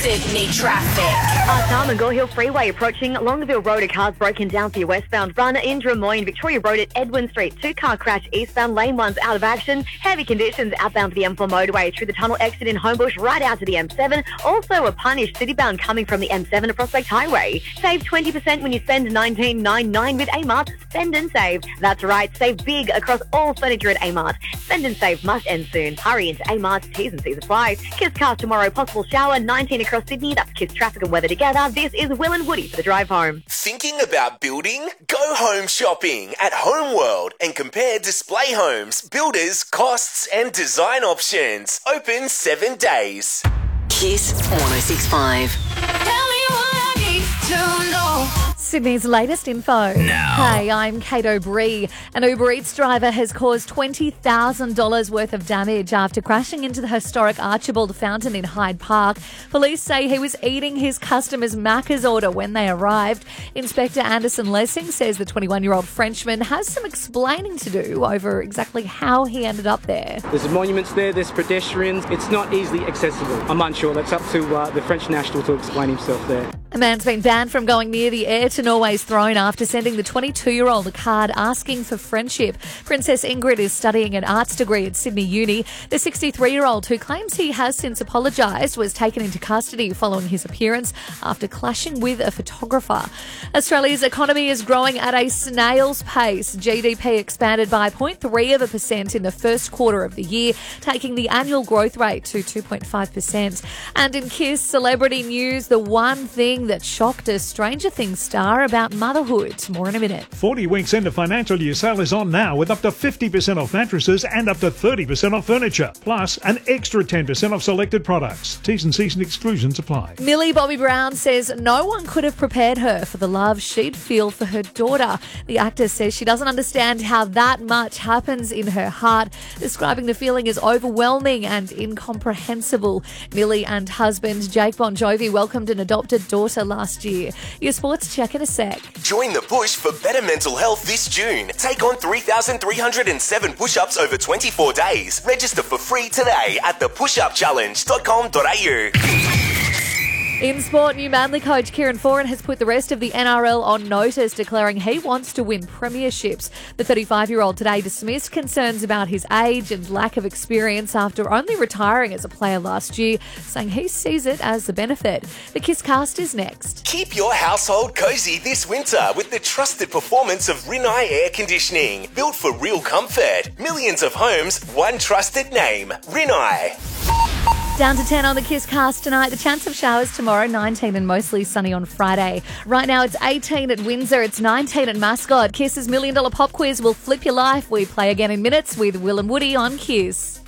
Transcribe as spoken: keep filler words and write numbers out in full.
Sydney traffic. Uh, Darmangor Hill Freeway approaching Longville Road. A car's broken down for your westbound run. In Drummoyne, Victoria Road at Edwin Street. Two-car crash eastbound, lane one's out of action. Heavy conditions outbound for the M four motorway through the tunnel exit in Homebush right out to the M seven. Also a punish citybound coming from the M seven to Prospect Highway. Save twenty percent when you spend nineteen ninety-nine with Amart. Spend and save. That's right, save big across all furniture at Amart. Spend and save must end soon. Hurry into Amart. T's and C's apply. Kiss cars tomorrow. Possible shower. nineteen across Sydney. That's Kiss traffic and weather together. This is Will and Woody for the drive home. Thinking about building? Go home shopping at Homeworld and compare display homes, builders, costs and design options. Open seven days. Kiss one oh six point five. Tell me what I need to know. Sydney's latest info. Now. Hey, I'm Kate O'Bree. An Uber Eats driver has caused twenty thousand dollars worth of damage after crashing into the historic Archibald Fountain in Hyde Park. Police say he was eating his customer's Macca's order when they arrived. Inspector Anderson Lessing says the twenty-one-year-old Frenchman has some explaining to do over exactly how he ended up there. There's monuments there, there's pedestrians. It's not easily accessible. I'm unsure. That's up to uh, the French national to explain himself there. A man's been banned from going near the Heir to Norway's throne after sending the twenty-two-year-old a card asking for friendship. Princess Ingrid is studying an arts degree at Sydney Uni. The sixty-three-year-old, who claims he has since apologised, was taken into custody following his appearance after clashing with a photographer. Australia's economy is growing at a snail's pace. G D P expanded by zero point three of a percent in the first quarter of the year, taking the annual growth rate to two point five percent. And in Kiss celebrity news, the one thing that shocked a Stranger Things star about motherhood. More in a minute. forty weeks into financial year sale is on now with up to fifty percent off mattresses and up to thirty percent off furniture. Plus an extra ten percent off selected products. T's and C's and exclusions apply. Millie Bobby Brown says no one could have prepared her for the love she'd feel for her daughter. The actress says she doesn't understand how that much happens in her heart, describing the feeling as overwhelming and incomprehensible. Millie and husband Jake Bon Jovi welcomed an adopted daughter last year. Your sports check in a sec. Join the push for better mental health this June. Take on three thousand three hundred seven push-ups over twenty-four days. Register for free today at the push up challenge dot com dot a u. In sport, new Manly coach Kieran Foran has put the rest of the N R L on notice, declaring he wants to win premierships. The thirty-five-year-old today dismissed concerns about his age and lack of experience after only retiring as a player last year, saying he sees it as a benefit. The Kiss cast is next. Keep your household cozy this winter with the trusted performance of Rinnai Air Conditioning. Built for real comfort. Millions of homes, one trusted name. Rinnai. Down to ten on the Kiss cast tonight. The chance of showers tomorrow, nineteen and mostly sunny on Friday. Right now it's eighteen at Windsor, it's nineteen at Mascot. Kiss's Million Dollar Pop Quiz will flip your life. We play again in minutes with Will and Woody on Kiss.